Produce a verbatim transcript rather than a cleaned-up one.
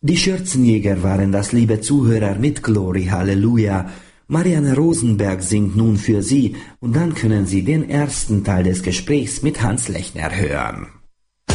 Die Schürzenjäger waren das, liebe Zuhörer, mit Glory Halleluja. Marianne Rosenberg singt nun für Sie und dann können Sie den ersten Teil des Gesprächs mit Hans Lechner hören.